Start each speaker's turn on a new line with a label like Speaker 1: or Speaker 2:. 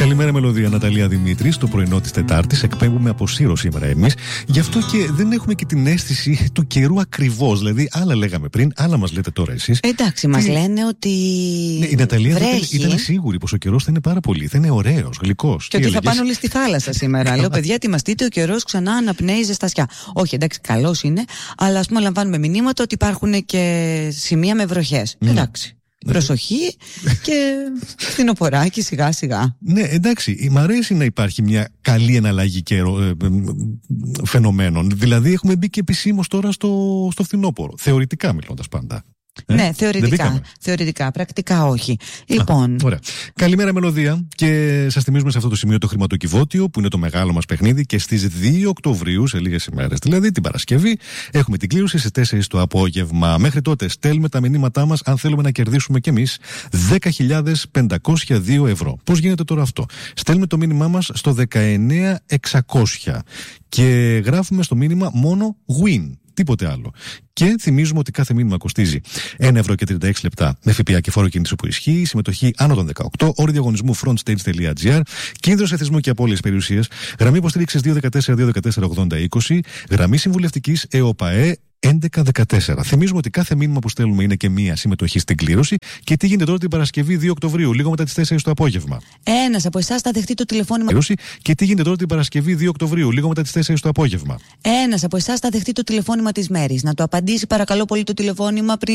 Speaker 1: Καλημέρα, Μελωδία. Ναταλία Δημήτρη. Στο πρωινό της Τετάρτης εκπέμπουμε από Σύρο σήμερα εμείς. Γι' αυτό και δεν έχουμε και την αίσθηση του καιρού ακριβώς. Δηλαδή, άλλα λέγαμε πριν, άλλα μας λέτε τώρα εσείς.
Speaker 2: Εντάξει, μας λένε ότι.
Speaker 1: Ναι, η Ναταλία
Speaker 2: βρέχει.
Speaker 1: ήταν σίγουρη πως ο καιρός θα είναι πάρα πολύ. Θα είναι ωραίος, γλυκός.
Speaker 2: Και ότι θα πάνε όλοι στη θάλασσα σήμερα. Λέω, παιδιά, ετοιμαστείτε, ο καιρός ξανά αναπνέει ζεστασιά. Όχι, εντάξει, καλός είναι, αλλά ας πούμε λαμβάνουμε μηνύματα ότι υπάρχουν και σημεία με βροχές. Εντάξει. Προσοχή και φθινοποράκι σιγά σιγά.
Speaker 1: Ναι, εντάξει, μ' αρέσει να υπάρχει μια καλή εναλλαγή φαινομένων. Δηλαδή έχουμε μπει και επισήμως τώρα στο φθινόπωρο. Θεωρητικά μιλώντας πάντα.
Speaker 2: Ναι, θεωρητικά. Πρακτικά όχι. Λοιπόν.
Speaker 1: Ωραία. Καλημέρα, Μελωδία. Και σας θυμίζουμε σε αυτό το σημείο το χρηματοκιβώτιο, που είναι το μεγάλο μας παιχνίδι, και στις 2 Οκτωβρίου, σε λίγες ημέρες, δηλαδή την Παρασκευή, έχουμε την κλήρωση στις 4 το απόγευμα. Μέχρι τότε στέλνουμε τα μηνύματά μας, αν θέλουμε να κερδίσουμε κι εμείς 10.502 ευρώ. Πώς γίνεται τώρα αυτό? Στέλνουμε το μήνυμά μας στο 19600 και γράφουμε στο μήνυμα μόνο win. Τίποτε άλλο. Και θυμίζουμε ότι κάθε μήνυμα κοστίζει 1,36 με ΦΠΑ και φόρο κίνησης που ισχύει. Συμμετοχή άνω των 18. Όροι διαγωνισμού frontstage.gr. Κίνδυνος εθισμού και απώλειας περιουσίας. Γραμμή υποστήριξης 214-214-80-20. Γραμμή συμβουλευτικής ΕΟΠΑΕ 1114. Θυμίζουμε ότι κάθε μήνυμα που στέλνουμε είναι και μία συμμετοχή στην κλήρωση. Και τι γίνεται τώρα την Παρασκευή 2 Οκτωβρίου, λίγο μετά τις 4 το απόγευμα?
Speaker 2: Ένας από εσάς θα δεχτεί το τηλεφώνημα.
Speaker 1: Και τι γίνεται τώρα την Παρασκευή 2 Οκτωβρίου, λίγο μετά τις 4 το απόγευμα?
Speaker 2: Ένας από εσάς θα δεχτεί το τηλεφώνημα της Μέρης. Να το απαντήσει παρακαλώ πολύ το τηλεφώνημα πριν.